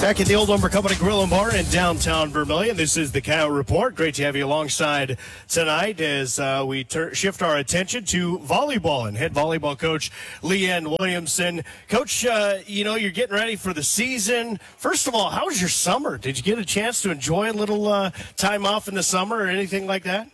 Back at the Old Lumber Company Grill and Bar in downtown Vermilion. This is the Coyote Report. Great to have you alongside tonight as we shift our attention to volleyball and head volleyball coach Leanne Williamson. Coach, you're getting ready for the season. First of all, how was your summer? Did you get a chance to enjoy a little time off in the summer or anything like that?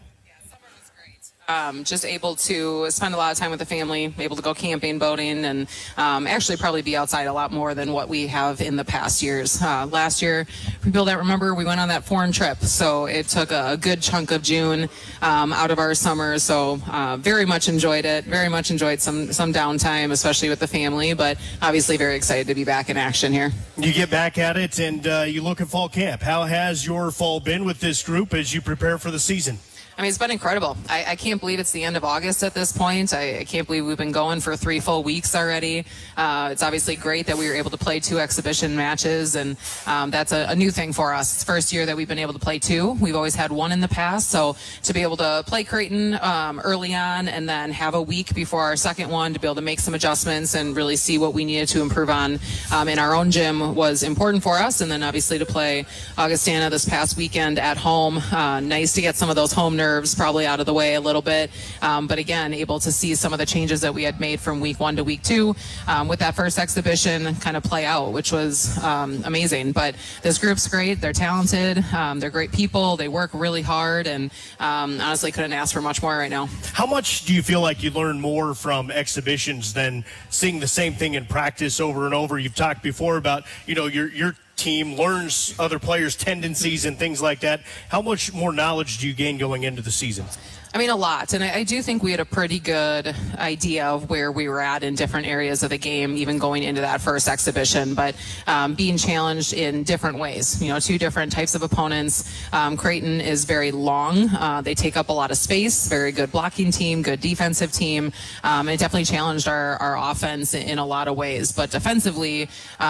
Just able to spend a lot of time with the family, able to go camping, boating, and actually probably be outside a lot more than what we have in the past years. Last year, for people that remember, we went on that foreign trip, so it took a good chunk of June out of our summer, so very much enjoyed it, very much enjoyed some downtime, especially with the family, but obviously very excited to be back in action here. You get back at it, and you look at fall camp. How has your fall been with this group as you prepare for the season? I mean, it's been incredible. I can't believe it's the end of August at this point. I can't believe we've been going for 3 full weeks already. It's obviously great that we were able to play 2 exhibition matches, and that's a new thing for us. It's the first year that we've been able to play 2. We've always had 1 in the past, so to be able to play Creighton early on and then have a week before our second one to be able to make some adjustments and really see what we needed to improve on in our own gym was important for us. And then obviously to play Augustana this past weekend at home. Nice to get some of those home nerves probably out of the way a little bit, but again, able to see some of the changes that we had made from week 1 to week 2 with that first exhibition kind of play out, which was amazing. But this group's great. They're talented. They're great people. They work really hard, and honestly couldn't ask for much more right now. How much do you feel like you learn more from exhibitions than seeing the same thing in practice over and over? You've talked before about, your team learns other players' tendencies and things like that. How much more knowledge do you gain going into the season? I mean, a lot. And I do think we had a pretty good idea of where we were at in different areas of the game, even going into that first exhibition, but being challenged in different ways. 2 different types of opponents. Creighton is very long. They take up a lot of space, very good blocking team, good defensive team. It definitely challenged our offense in a lot of ways. But defensively,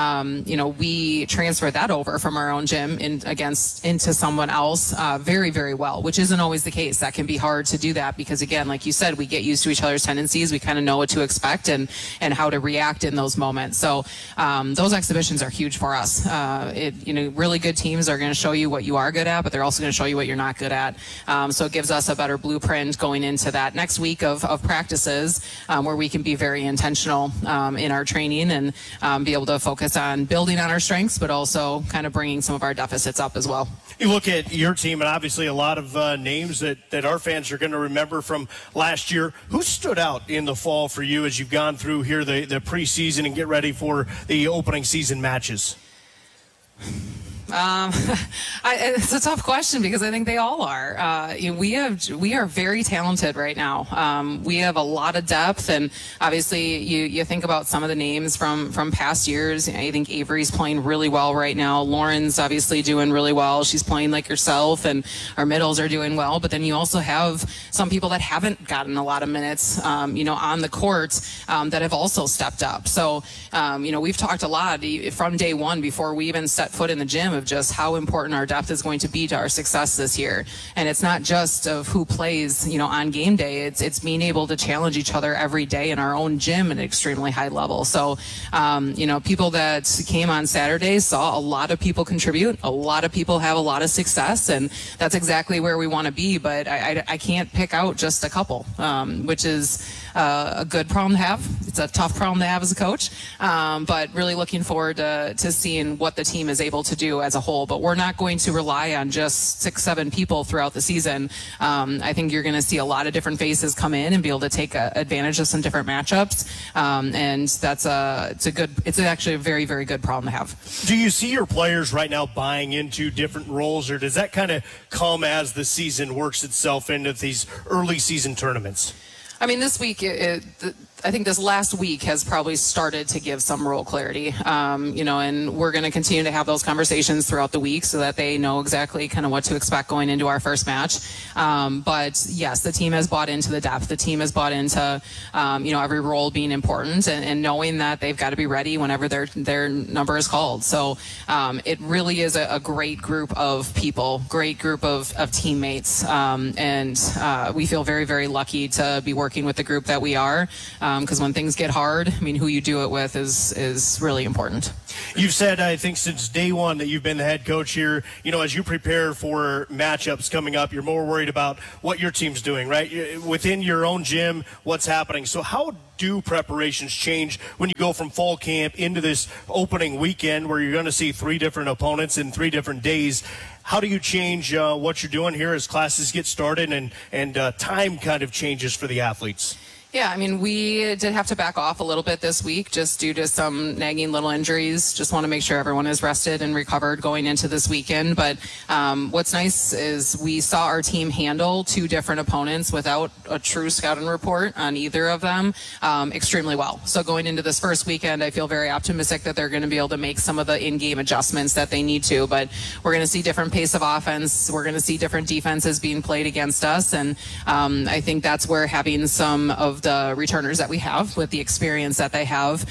we transferred that over from our own gym into someone else very, very well, which isn't always the case. That can be hard to do that because, again, like you said, we get used to each other's tendencies. We kind of know what to expect and how to react in those moments. So those exhibitions are huge for us. Really good teams are going to show you what you are good at, but they're also going to show you what you're not good at. So it gives us a better blueprint going into that next week of practices where we can be very intentional in our training and be able to focus on building on our strengths, but also kind of bringing some of our deficits up as well. You look at your team, and obviously a lot of names that our fans are going to remember from last year. Who stood out in the fall for you as you've gone through here the preseason and get ready for the opening season matches? It's a tough question because I think they all are. We are very talented right now. We have a lot of depth, and obviously you think about some of the names from past years. I think Avery's playing really well right now. Lauren's obviously doing really well. She's playing like herself, and our middles are doing well. But then you also have some people that haven't gotten a lot of minutes, on the court that have also stepped up. So, we've talked a lot from day one before we even set foot in the gym of just how important our depth is going to be to our success this year. And it's not just of who plays, on game day. It's being able to challenge each other every day in our own gym at an extremely high level. So, people that came on Saturday saw a lot of people contribute. A lot of people have a lot of success, and that's exactly where we want to be. But I can't pick out just a couple, which is a good problem to have. It's a tough problem to have as a coach, but really looking forward to seeing what the team is able to do as a whole. But we're not going to rely on just 6-7 people throughout the season. I think you're going to see a lot of different faces come in and be able to take advantage of some different matchups, and it's actually a very, very good problem to have. Do you see your players right now buying into different roles, or does that kind of come as the season works itself into these early season tournaments? I mean, this week, I think this last week has probably started to give some role clarity, and we're going to continue to have those conversations throughout the week so that they know exactly kind of what to expect going into our first match. But yes, the team has bought into the depth. The team has bought into, every role being important and knowing that they've got to be ready whenever their number is called. So it really is a great group of people, great group of teammates, and we feel very, very lucky to be working with the group that we are. Because when things get hard, who you do it with is really important. You've said, I think, since day one that you've been the head coach here, as you prepare for matchups coming up, you're more worried about what your team's doing, right? Within your own gym, what's happening. So how do preparations change when you go from fall camp into this opening weekend where you're going to see 3 different opponents in 3 different days? How do you change what you're doing here as classes get started and time kind of changes for the athletes? Yeah, I mean, we did have to back off a little bit this week just due to some nagging little injuries. Just want to make sure everyone is rested and recovered going into this weekend. But what's nice is we saw our team handle 2 different opponents without a true scouting report on either of them extremely well. So going into this first weekend, I feel very optimistic that they're going to be able to make some of the in-game adjustments that they need to. But we're going to see different pace of offense. We're going to see different defenses being played against us. And I think that's where having some of the returners that we have with the experience that they have,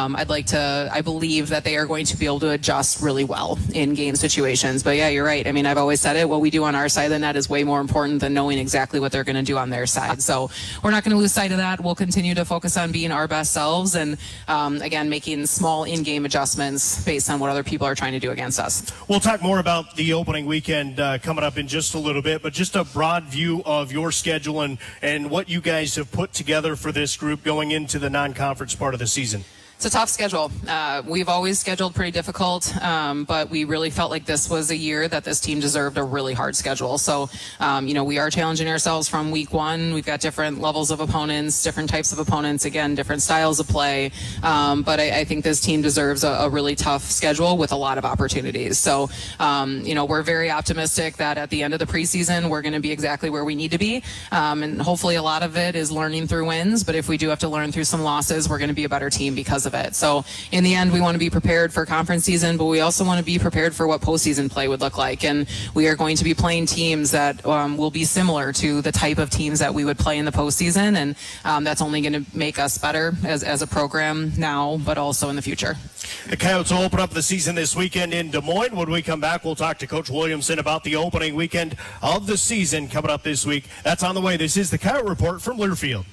I believe that they are going to be able to adjust really well in game situations. But yeah, you're right. I mean, I've always said it, what we do on our side of the net is way more important than knowing exactly what they're going to do on their side. So we're not going to lose sight of that. We'll continue to focus on being our best selves and again, making small in-game adjustments based on what other people are trying to do against us. We'll talk more about the opening weekend coming up in just a little bit, but just a broad view of your schedule and what you guys have put together for this group going into the non-conference part of the season. It's a tough schedule. We've always scheduled pretty difficult, but we really felt like this was a year that this team deserved a really hard schedule. So, we are challenging ourselves from week 1. We've got different levels of opponents, different types of opponents, again, different styles of play. But I think this team deserves a really tough schedule with a lot of opportunities. So, we're very optimistic that at the end of the preseason, we're going to be exactly where we need to be. And hopefully a lot of it is learning through wins. But if we do have to learn through some losses, we're going to be a better team because of it. So in the end, we want to be prepared for conference season, but we also want to be prepared for what postseason play would look like. And we are going to be playing teams that will be similar to the type of teams that we would play in the postseason. And that's only going to make us better as a program now, but also in the future. The Coyotes will open up the season this weekend in Des Moines. When we come back, we'll talk to Coach Williamson about the opening weekend of the season coming up this week. That's on the way. This is the Coyote Report from Learfield.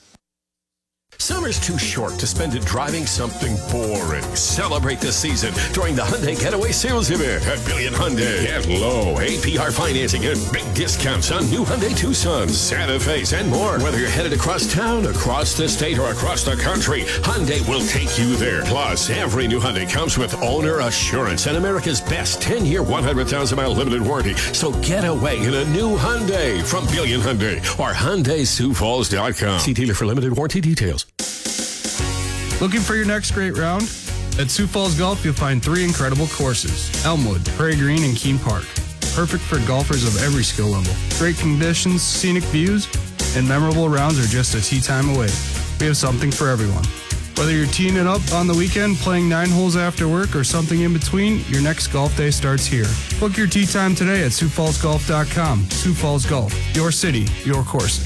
Summer's too short to spend it driving something boring. Celebrate the season during the Hyundai Getaway Sales Event at Billion Hyundai. Get low APR financing and big discounts on new Hyundai Tucsons, Santa Fe's, and more. Whether you're headed across town, across the state, or across the country, Hyundai will take you there. Plus, every new Hyundai comes with owner assurance and America's best 10-year, 100,000-mile limited warranty. So get away in a new Hyundai from Billion Hyundai or HyundaiSiouxFalls.com. See dealer for limited warranty details. Looking for your next great round? At Sioux Falls Golf, you'll find 3 incredible courses: Elmwood, Prairie Green, and Keene Park. Perfect for golfers of every skill level. Great conditions, scenic views, and memorable rounds are just a tee time away. We have something for everyone. Whether you're teeing it up on the weekend, playing 9 holes after work, or something in between, your next golf day starts here. Book your tee time today at SiouxFallsGolf.com. Sioux Falls Golf, your city, your courses.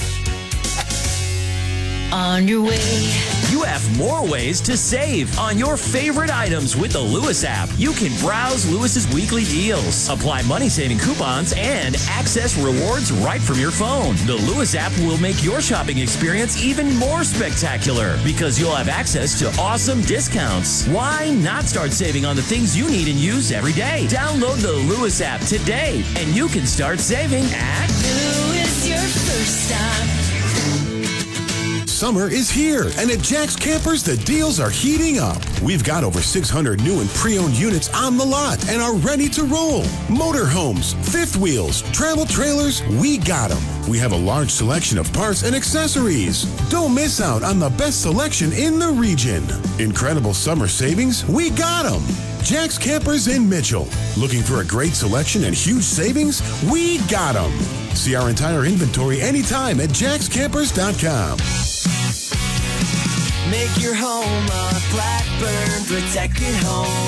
On your way. You have more ways to save on your favorite items with the Lewis app. You can browse Lewis's weekly deals, apply money-saving coupons, and access rewards right from your phone. The Lewis app will make your shopping experience even more spectacular because you'll have access to awesome discounts. Why not start saving on the things you need and use every day? Download the Lewis app today, and you can start saving at Lewis, your first stop. Summer is here, and at Jack's Campers, the deals are heating up. We've got over 600 new and pre-owned units on the lot and are ready to roll. Motorhomes, fifth wheels, travel trailers, we got them. We have a large selection of parts and accessories. Don't miss out on the best selection in the region. Incredible summer savings, we got them. Jack's Campers in Mitchell. Looking for a great selection and huge savings? We got them. See our entire inventory anytime at jackscampers.com. Make your home a Blackburn protected home.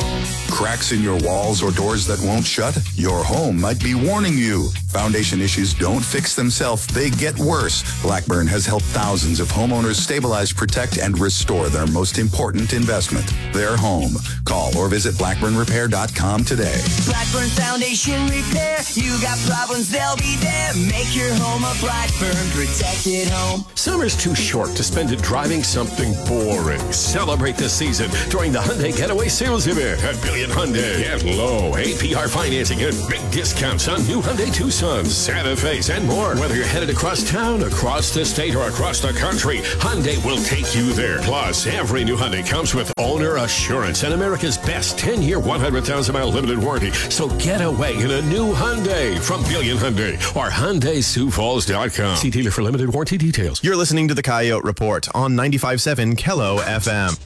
Cracks in your walls or doors that won't shut? Your home might be warning you. Foundation issues don't fix themselves, they get worse. Blackburn has helped thousands of homeowners stabilize, protect, and restore their most important investment, their home. Call or visit blackburnrepair.com today. Blackburn Foundation Repair. You got problems, they'll be there. Make your home a Blackburn protected home. Summer's too short to spend it driving something boring. Celebrate the season during the Hyundai Getaway Sales Event at Billion Hyundai. Get low APR financing and big discounts on new Hyundai Tucsons, Santa Fe's, and more. Whether you're headed across town, across the state, or across the country, Hyundai will take you there. Plus, every new Hyundai comes with owner assurance and America's best 10-year, 100,000-mile limited warranty. So get away in a new Hyundai from Billion Hyundai or HyundaiSiouxFalls.com. See dealer for limited warranty details. You're listening to the Coyote Report on 95.7 Kello FM.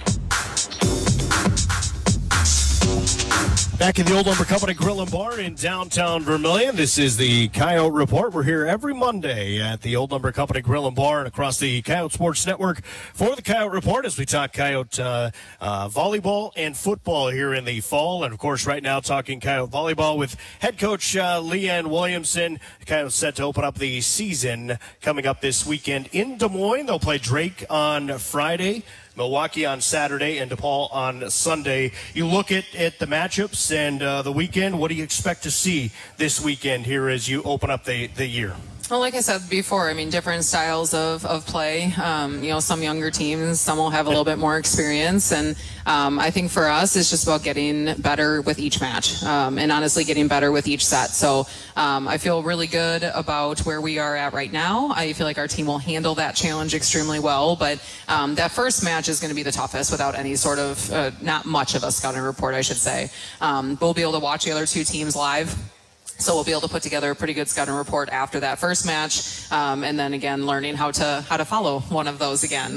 Back in the Old Lumber Company Grill and Bar in downtown Vermilion. This is the Coyote Report. We're here every Monday at the Old Lumber Company Grill and Bar and across the Coyote Sports Network for the Coyote Report as we talk Coyote volleyball and football here in the fall. And, of course, right now talking Coyote volleyball with head coach Leanne Williamson. Coyote set to open up the season coming up this weekend in Des Moines. They'll play Drake on Friday, Milwaukee on Saturday, and DePaul on Sunday. You look at the matchups and the weekend. What do you expect to see this weekend here as you open up the year? Well, like I said before, I mean, different styles of play. Some younger teams, some will have a little bit more experience. And I think for us, it's just about getting better with each match and honestly getting better with each set. So I feel really good about where we are at right now. I feel like our team will handle that challenge extremely well. But that first match is going to be the toughest without any sort of, not much of a scouting report, I should say. We'll be able to watch the other two teams live. So we'll be able to put together a pretty good scouting report after that first match, and then again learning how to follow one of those again.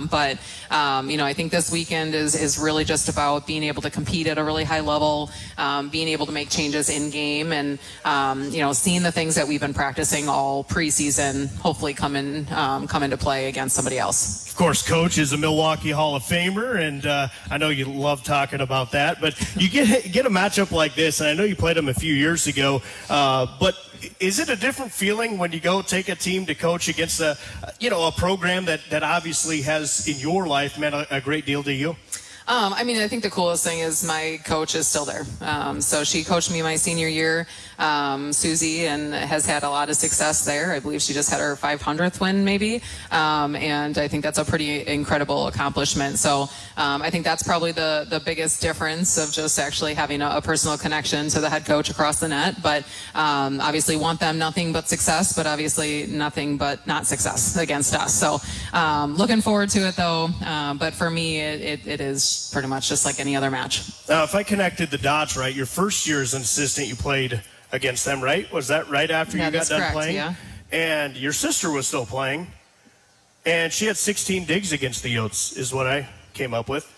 I think this weekend is really just about being able to compete at a really high level, being able to make changes in game, and seeing the things that we've been practicing all preseason hopefully come into play against somebody else. Of course, Coach is a Milwaukee Hall of Famer, and I know you love talking about that. But you get a matchup like this, and I know you played them a few years ago. But is it a different feeling when you go take a team to coach against a program that obviously has in your life meant a great deal to you? I think the coolest thing is my coach is still there. So she coached me my senior year, Susie, and has had a lot of success there. I believe she just had her 500th win maybe. And I think that's a pretty incredible accomplishment. So I think that's probably the biggest difference of just actually having a personal connection to the head coach across the net. But obviously want them nothing but success, but obviously nothing but not success against us. So looking forward to it though. But for me, it is pretty much just like any other match. If I connected the dots right, your first year as an assistant, you played against them, right? Was that right after you got done correct, playing? Yeah. And your sister was still playing, and she had 16 digs against the Yotes, is what I came up with.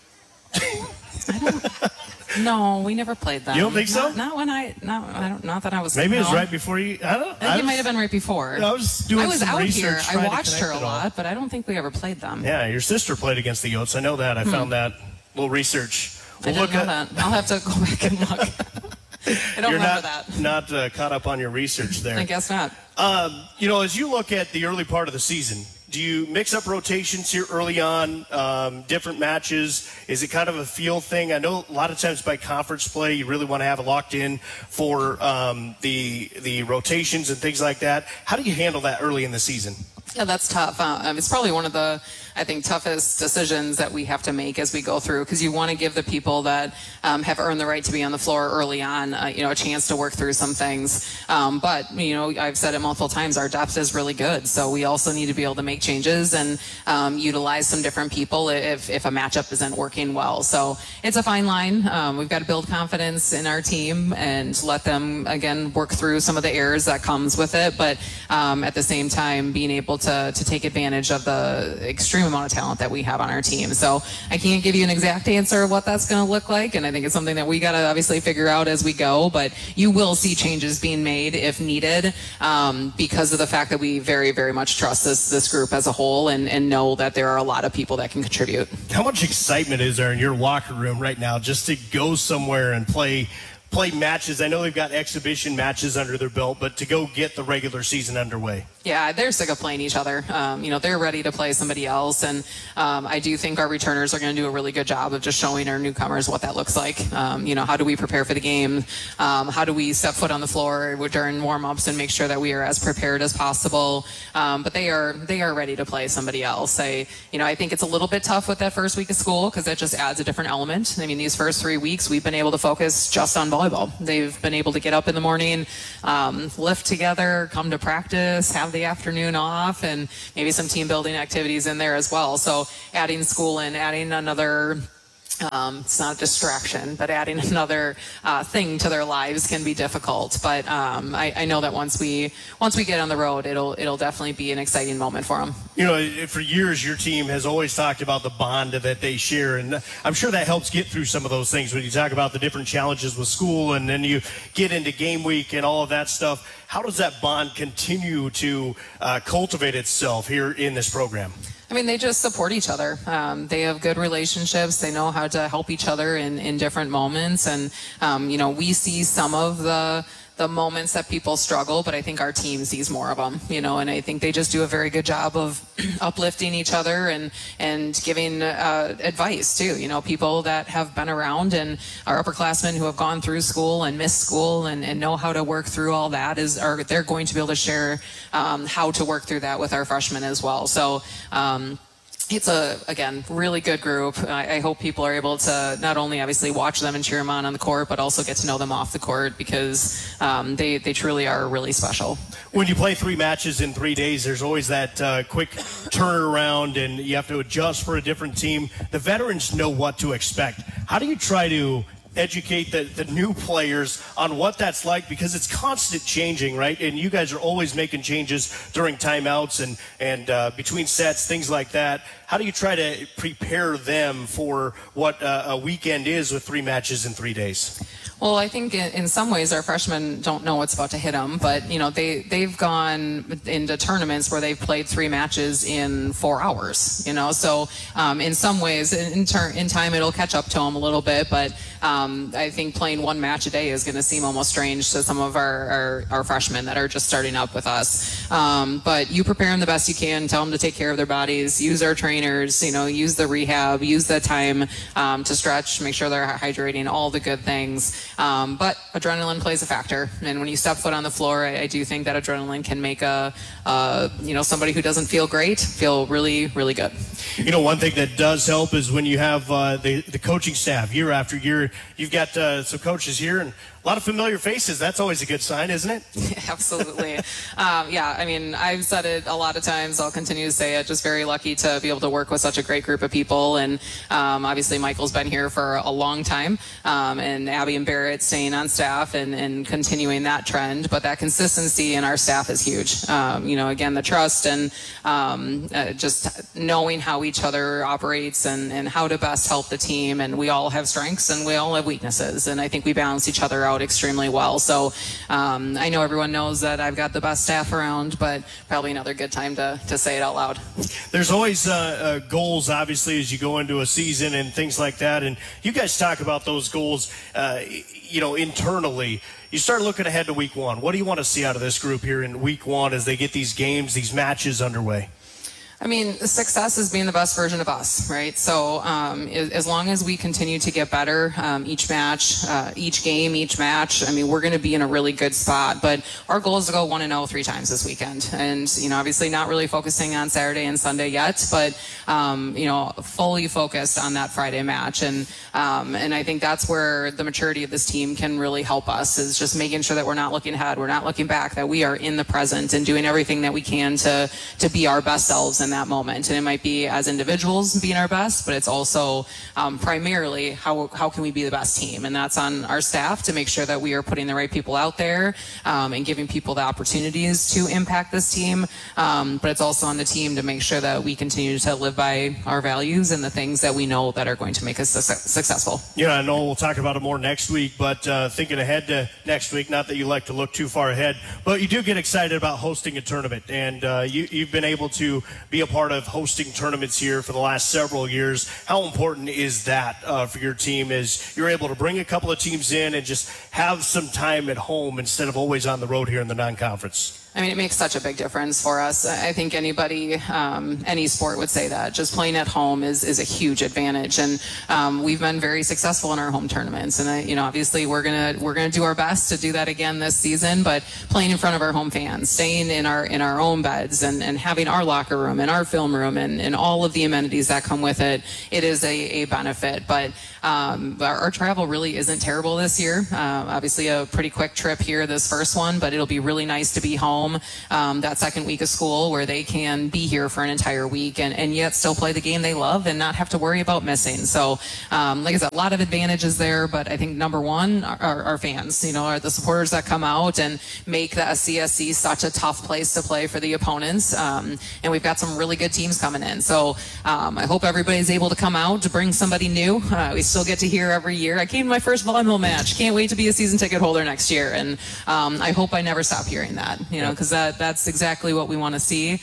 No, we never played them. You don't think so? Not that I was. Maybe it was right before you. I think it might have been right before. I was doing some out research. Here. I watched her a lot, but I don't think we ever played them. Yeah, your sister played against the Yotes. I know that. I found that little research. I didn't know that. I'll have to go back and look. I don't remember that. Not caught up on your research there. I guess not. As you look at the early part of the season, do you mix up rotations here early on, different matches? Is it kind of a feel thing? I know a lot of times by conference play, you really want to have it locked in for the rotations and things like that. How do you handle that early in the season? Yeah, that's tough. It's probably one of the, I think, toughest decisions that we have to make as we go through, because you want to give the people that have earned the right to be on the floor early on, a chance to work through some things. But I've said it multiple times, our depth is really good. So we also need to be able to make changes and utilize some different people if a matchup isn't working well. So it's a fine line. We've got to build confidence in our team and let them, again, work through some of the errors that comes with it. But at the same time, being able to take advantage of the extremely extreme amount of talent that we have on our team. So I can't give you an exact answer of what that's going to look like, and I think it's something that we got to obviously figure out as we go, but you will see changes being made if needed, because of the fact that we very, very much trust this group as a whole and know that there are a lot of people that can contribute. How much excitement is there in your locker room right now just to go somewhere and play matches? I know they've got exhibition matches under their belt, but to go get the regular season underway. Yeah, they're sick of playing each other. They're ready to play somebody else, and I do think our returners are going to do a really good job of just showing our newcomers what that looks like. How do we prepare for the game? How do we step foot on the floor during warm-ups and make sure that we are as prepared as possible? But they are ready to play somebody else. I think it's a little bit tough with that first week of school because that just adds a different element. I mean, these first 3 weeks we've been able to focus just on volleyball. They've been able to get up in the morning, lift together, come to practice, have the afternoon off, and maybe some team building activities in there as well. So adding school in, adding another it's not a distraction, but adding another thing to their lives can be difficult. But I know that once we get on the road, it'll definitely be an exciting moment for them. For years, your team has always talked about the bond that they share, and I'm sure that helps get through some of those things when you talk about the different challenges with school, and then you get into game week and all of that stuff. How does that bond continue to cultivate itself here in this program? I mean, they just support each other. They have good relationships. They know how to help each other in different moments. And, we see some of the moments that people struggle, but I think our team sees more of them, and I think they just do a very good job of uplifting each other and giving advice too. People that have been around and our upperclassmen who have gone through school and missed school and know how to work through all that they're going to be able to share how to work through that with our freshmen as well. So, it's again, really good group. I hope people are able to not only obviously watch them and cheer them on the court, but also get to know them off the court because they truly are really special. When you play 3 matches in 3 days, there's always that quick turnaround and you have to adjust for a different team. The veterans know what to expect. How do you try to educate the new players on what that's like, because it's constant changing, right? And you guys are always making changes during timeouts and between sets, things like that. How do you try to prepare them for what a weekend is with 3 matches in 3 days? Well, I think in some ways our freshmen don't know what's about to hit them, but they've gone into tournaments where they've played 3 matches in 4 hours. So in some ways, in time it'll catch up to them a little bit, but I think playing 1 match a day is going to seem almost strange to some of our freshmen that are just starting up with us. But you prepare them the best you can, tell them to take care of their bodies, use our trainers, use the rehab, use the time to stretch, make sure they're hydrating, all the good things. But adrenaline plays a factor, and when you step foot on the floor, I do think that adrenaline can make somebody who doesn't feel great feel really, really good. One thing that does help is when you have the coaching staff year after year. You've got some coaches here and a lot of familiar faces. That's always a good sign, isn't it? Yeah, absolutely. I mean, I've said it a lot of times. I'll continue to say it. Just very lucky to be able to work with such a great group of people. And obviously, Michael's been here for a long time. And Abby and Barrett staying on staff and continuing that trend. But that consistency in our staff is huge. Again, the trust and just knowing how each other operates and how to best help the team. And we all have strengths and we all have weaknesses. And I think we balance each other out extremely well. So I know everyone knows that I've got the best staff around, but probably another good time to say it out loud. There's always goals, obviously, as you go into a season and things like that. And you guys talk about those goals, internally. You start looking ahead to week 1. What do you want to see out of this group here in week 1 as they get these games, these matches underway? I mean, success is being the best version of us, right? So as long as we continue to get better each match, each game, each match, I mean, we're going to be in a really good spot. But our goal is to go 1-0 3 times this weekend. And, obviously not really focusing on Saturday and Sunday yet, but, fully focused on that Friday match. And I think that's where the maturity of this team can really help us, is just making sure that we're not looking ahead, we're not looking back, that we are in the present and doing everything that we can to be our best selves in that moment. And it might be as individuals being our best, but it's also primarily how can we be the best team? And that's on our staff to make sure that we are putting the right people out there and giving people the opportunities to impact this team. But it's also on the team to make sure that we continue to live by our values and the things that we know that are going to make us successful. Yeah, I know we'll talk about it more next week, but thinking ahead to next week, not that you like to look too far ahead, but you do get excited about hosting a tournament. And you've been able to be a part of hosting tournaments here for the last several years. How important is that for your team is you're able to bring a couple of teams in and just have some time at home instead of always on the road here in the non-conference? I mean, it makes such a big difference for us. I think anybody, any sport would say that. Just playing at home is a huge advantage, and we've been very successful in our home tournaments. And obviously, we're gonna do our best to do that again this season. But playing in front of our home fans, staying in our own beds, and having our locker room and our film room and all of the amenities that come with it, it is a benefit. But our travel really isn't terrible this year. Obviously, a pretty quick trip here, this first one, but it'll be really nice to be home that second week of school where they can be here for an entire week and yet still play the game they love and not have to worry about missing. So, like I said, a lot of advantages there, but I think number one are fans, are the supporters that come out and make the SCSC such a tough place to play for the opponents. And we've got some really good teams coming in. So I hope everybody's able to come out to bring somebody new. We still get to hear every year, I came to my first volleyball match. Can't wait to be a season ticket holder next year. And I hope I never stop hearing that, because that's exactly what we want to see.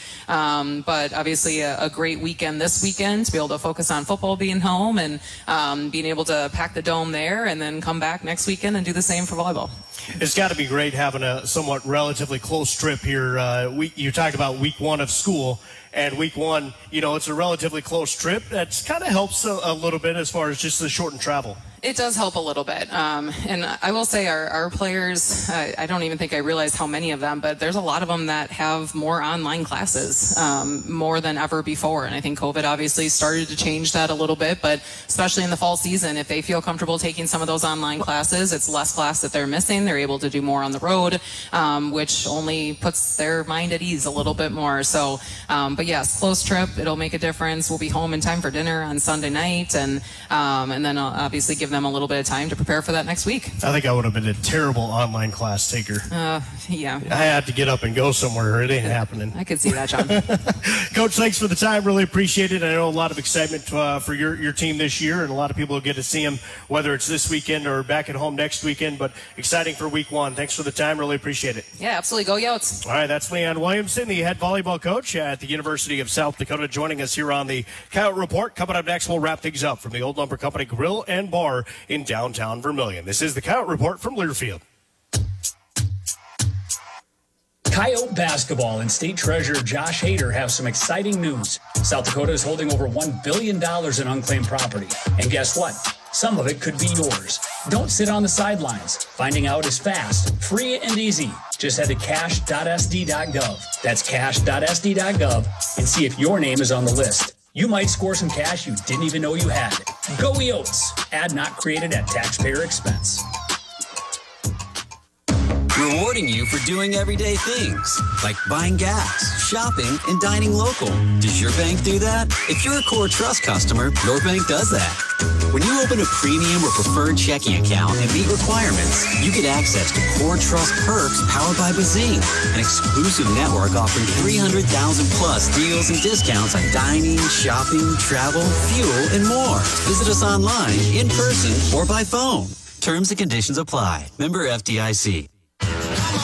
But obviously a great weekend this weekend to be able to focus on football being home and being able to pack the dome there and then come back next weekend and do the same for volleyball. It's got to be great having a somewhat relatively close trip here. You talked about week one of school. And week one, it's a relatively close trip. That kind of helps a little bit as far as just the shortened travel. It does help a little bit. And I will say our players, I don't even think I realized how many of them, but there's a lot of them that have more online classes, more than ever before. And I think COVID obviously started to change that a little bit, but especially in the fall season, if they feel comfortable taking some of those online classes, it's less class that they're missing. They're able to do more on the road, which only puts their mind at ease a little bit more. So, but yes, close trip, it'll make a difference. We'll be home in time for dinner on Sunday night, and then I'll obviously give them a little bit of time to prepare for that next week. I think I would have been a terrible online class taker. Yeah. I had to get up and go somewhere. It ain't happening. I could see that, John. Coach, thanks for the time. Really appreciate it. I know a lot of excitement for your team this year, and a lot of people will get to see them, whether it's this weekend or back at home next weekend, but exciting for week one. Thanks for the time. Really appreciate it. Yeah, absolutely. Go Yotes. All right, that's Leanne Williamson, the head volleyball coach at the University of South Dakota, joining us here on the Coyote Report. Coming up next, we'll wrap things up from the Old Lumber Company Grill and Bar in downtown Vermilion. This is the Coyote Report from Learfield. Coyote basketball and state treasurer Josh Hader have some exciting news. South Dakota is holding over $1 billion in unclaimed property. And guess what? Some of it could be yours. Don't sit on the sidelines. Finding out is fast, free, and easy. Just head to cash.sd.gov. That's cash.sd.gov and see if your name is on the list. You might score some cash you didn't even know you had. Go Yotes. Ad not created at taxpayer expense. Rewarding you for doing everyday things, like buying gas, shopping, and dining local. Does your bank do that? If you're a Core Trust customer, your bank does that. When you open a premium or preferred checking account and meet requirements, you get access to Core Trust perks powered by Bazing, an exclusive network offering 300,000 plus deals and discounts on dining, shopping, travel, fuel, and more. Visit us online, in person, or by phone. Terms and conditions apply. Member FDIC.